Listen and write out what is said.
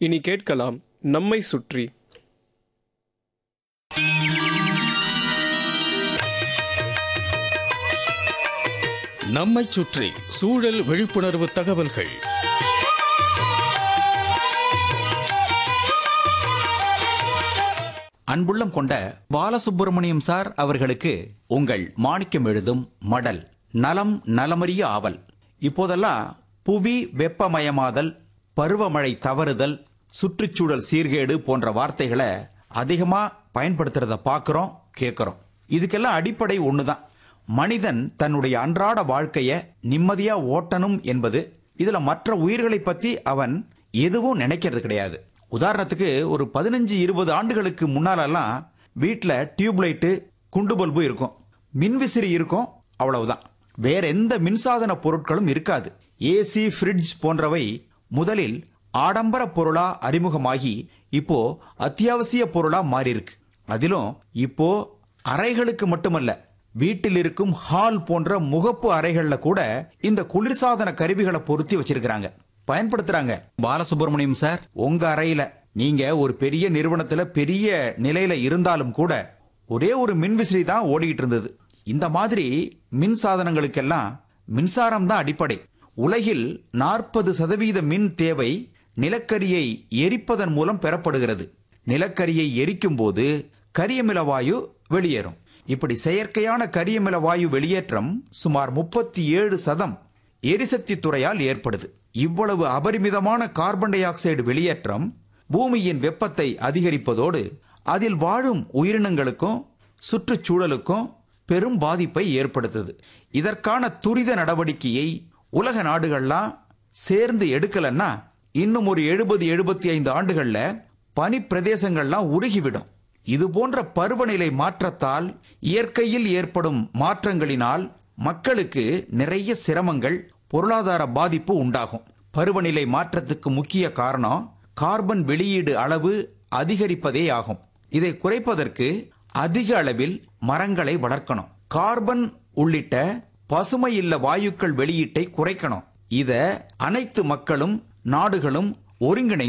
இனி கேட்கலாம் நம்மை சுற்றி. நம்மைச் சுற்றி சூழல் விழிப்புணர்வு தகவல்கள். அன்புள்ளம் கொண்ட பாலசுப்பிரமணியம் சார் அவர்களுக்கு உங்கள் மாணிக்கம் எழுதும் மடல். நலம் நலமறிய ஆவல். இப்போதெல்லாம் புவி வெப்பமயமாதல், பருவமழை தவறுதல், சுற்றுச்சூழல் சீர்கேடு போன்ற வார்த்தைகளை அதிகமா பயன்படுத்துறத பார்க்கிறோம், கேட்கிறோம். இதுக்கெல்லாம் அடிப்படை ஒண்ணுதான். மனிதன் தன்னுடைய அன்றாட வாழ்க்கைய நிம்மதியா ஓட்டணும் என்பது. இதுல மற்ற உயிர்களை பத்தி அவன் எதுவும் நினைக்கிறது கிடையாது. உதாரணத்துக்கு ஒரு 15-20 ஆண்டுகளுக்கு முன்னாலெல்லாம் வீட்டில் டியூப்லைட்டு, குண்டு பல்பு இருக்கும், மின்விசிறி இருக்கும், அவ்வளவுதான். வேற எந்த மின்சாதன பொருட்களும் இருக்காது. ஏசி, ஃப்ரிட்ஜ் போன்றவை முதலில் ஆடம்பர பொருளா அறிமுகமாகி இப்போ அத்தியாவசிய பொருளா மாறி இருக்கு. அதிலும் இப்போ அறைகளுக்கு மட்டுமல்ல, வீட்டில் இருக்கும் ஹால் போன்ற முகப்பு அறைகள்ல கூட இந்த குளிர்சாதன கருவிகளை பொருத்தி வச்சிருக்கிறாங்க, பயன்படுத்துறாங்க. பாலசுப்பிரமணியம் சார், உங்க அறையில நீங்க ஒரு பெரிய நிறுவனத்துல பெரிய நிலையில இருந்தாலும் கூட ஒரே ஒரு மின்விசிறி தான் ஓடிக்கிட்டு இருந்தது. இந்த மாதிரி மின் சாதனங்களுக்கெல்லாம் மின்சாரம் தான் அடிப்படை. உலகில் 40% மின் தேவை நிலக்கரியை எரிப்பதன் மூலம் பெறப்படுகிறது. நிலக்கரியை எரிக்கும் போது கரியமில வாயு வெளியேறும். இப்படி செயற்கையான கரியமில வாயு வெளியேற்றம் சுமார் 37% எரிசக்தி துறையால் ஏற்படுது. இவ்வளவு அபரிமிதமான கார்பன் டை ஆக்சைடு வெளியேற்றம் பூமியின் வெப்பத்தை அதிகரிப்பதோடு அதில் வாழும் உயிரினங்களுக்கும் சுற்றுச்சூழலுக்கும் பெரும் பாதிப்பை ஏற்படுத்துது. இதற்கான துரித நடவடிக்கையை உலக நாடுகள்லாம் சேர்ந்து எடுக்கலன்னா இன்னும் ஒரு 70-75 ஆண்டுகள்ல பனி பிரதேசங்கள்லாம் உருகிவிடும். இது போன்ற பருவநிலை மாற்றத்தால், இயற்கையில் ஏற்படும் மாற்றங்களினால் மக்களுக்கு நிறைய சிரமங்கள், பொருளாதார பாதிப்பு உண்டாகும். பருவநிலை மாற்றத்துக்கு முக்கிய காரணம் கார்பன் வெளியீடு அளவு அதிகரிப்பதே ஆகும். இதை குறைப்பதற்கு அதிக அளவில் மரங்களை வளர்க்கணும். கார்பன் உள்ளிட்ட பசுமை இல்ல வாயுக்கள் வெளியீட்டை குறைக்கணும். இத அனைத்து மக்களும் நாடுகளும் ஒருங்கிணைந்து